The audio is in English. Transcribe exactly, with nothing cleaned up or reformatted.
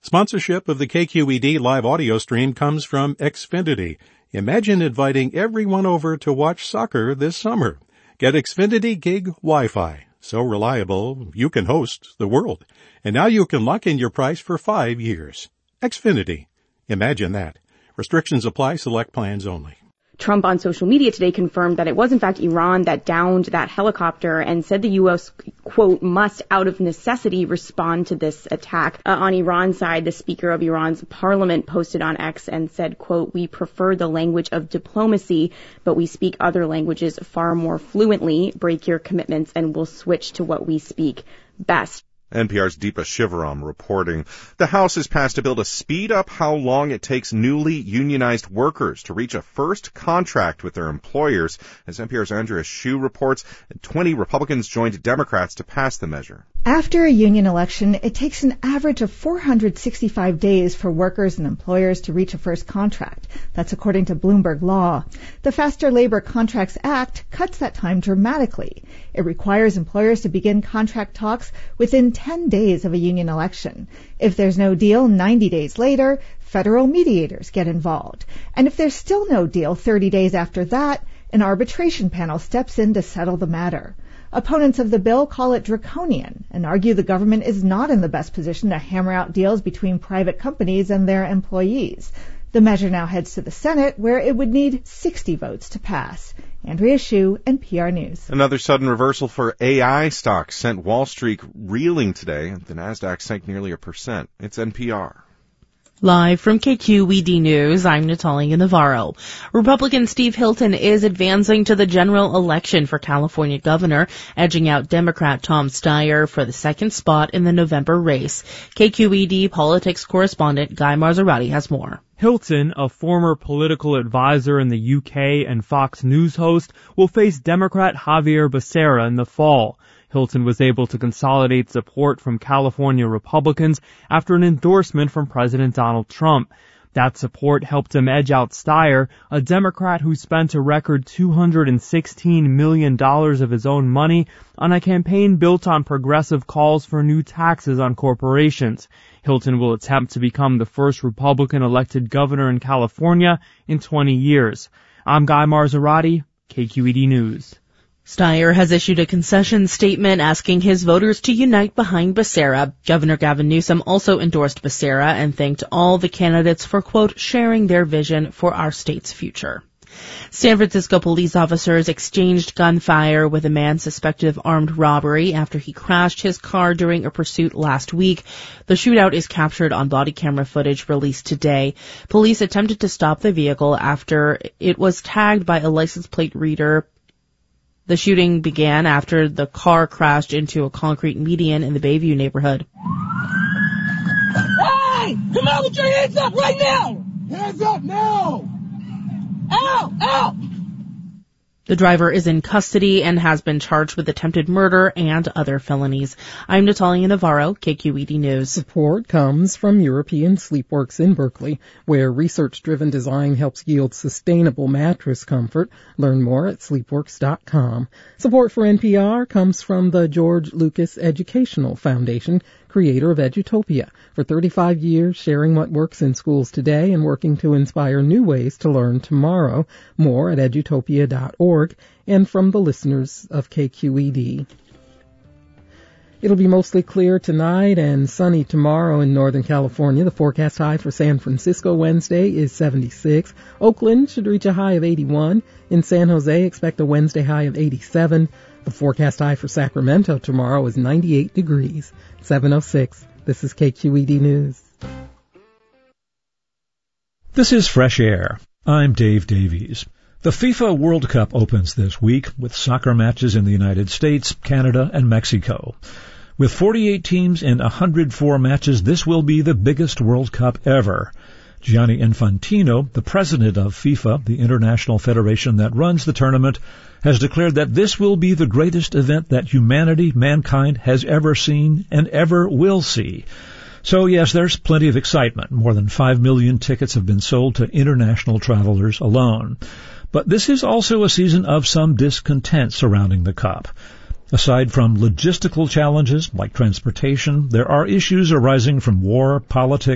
Sponsorship of the K Q E D live audio stream comes from Xfinity. Imagine inviting everyone over to watch soccer this summer. Get Xfinity Gig Wi-Fi. So reliable, you can host the world. And now you can lock in your price for five years. Xfinity. Imagine that. Restrictions apply. Select plans only. Trump on social media today confirmed that it was in fact Iran that downed that helicopter and said the U S, quote, must out of necessity respond to this attack. Uh, on Iran's side, the Speaker of Iran's parliament posted on X and said, quote, we prefer the language of diplomacy, but we speak other languages far more fluently. Break your commitments and we'll switch to what we speak best. N P R's Deepa Shivaram reporting. The House has passed a bill to speed up how long it takes newly unionized workers to reach a first contract with their employers. As N P R's Andrea Hsu reports, twenty Republicans joined Democrats to pass the measure. After a union election, it takes an average of four hundred sixty-five days for workers and employers to reach a first contract. That's according to Bloomberg Law. The Faster Labor Contracts Act cuts that time dramatically. It requires employers to begin contract talks within ten days of a union election. If there's no deal ninety days later, federal mediators get involved. And if there's still no deal thirty days after that, an arbitration panel steps in to settle the matter. Opponents of the bill call it draconian and argue the government is not in the best position to hammer out deals between private companies and their employees. The measure now heads to the Senate, where it would need sixty votes to pass. Andrea Hsu, N P R News. Another sudden reversal for A I stocks sent Wall Street reeling today. The Nasdaq sank nearly a percent. It's N P R. Live from K Q E D News, I'm Natalia Navarro. Republican Steve Hilton is advancing to the general election for California governor, edging out Democrat Tom Steyer for the second spot in the November race. K Q E D politics correspondent Guy Marzorati has more. Hilton, a former political advisor in the U K and Fox News host, will face Democrat Xavier Becerra in the fall. Hilton was able to consolidate support from California Republicans after an endorsement from President Donald Trump. That support helped him edge out Steyer, a Democrat who spent a record two hundred sixteen million dollars of his own money on a campaign built on progressive calls for new taxes on corporations. Hilton will attempt to become the first Republican elected governor in California in twenty years. I'm Guy Marzorati, K Q E D News. Steyer has issued a concession statement asking his voters to unite behind Becerra. Governor Gavin Newsom also endorsed Becerra and thanked all the candidates for, quote, sharing their vision for our state's future. San Francisco police officers exchanged gunfire with a man suspected of armed robbery after he crashed his car during a pursuit last week. The shootout is captured on body camera footage released today. Police attempted to stop the vehicle after it was tagged by a license plate reader. The shooting began after the car crashed into a concrete median in the Bayview neighborhood. Hey! Come on with your hands up right now! Hands up now! Out! Out! The driver is in custody and has been charged with attempted murder and other felonies. I'm Natalia Navarro, K Q E D News. Support comes from European Sleepworks in Berkeley, where research-driven design helps yield sustainable mattress comfort. Learn more at sleepworks dot com. Support for N P R comes from the George Lucas Educational Foundation, creator of Edutopia. For thirty-five years, sharing what works in schools today and working to inspire new ways to learn tomorrow. More at edutopia dot org. And from the listeners of K Q E D. It'll be mostly clear tonight and sunny tomorrow in Northern California. The forecast high for San Francisco Wednesday is seventy-six. Oakland should reach a high of eighty-one. In San Jose, expect a Wednesday high of eighty-seven. The forecast high for Sacramento tomorrow is ninety-eight degrees. seven oh six. This is K Q E D News. This is Fresh Air. I'm Dave Davies. The FIFA World Cup opens this week with soccer matches in the United States, Canada, and Mexico. With forty-eight teams in one hundred four matches, this will be the biggest World Cup ever. Gianni Infantino, the president of FIFA, the international federation that runs the tournament, has declared that this will be the greatest event that humanity, mankind, has ever seen and ever will see. So yes, there's plenty of excitement. More than five million tickets have been sold to international travelers alone. But this is also a season of some discontent surrounding the Cup. Aside from logistical challenges like transportation, there are issues arising from war, politics,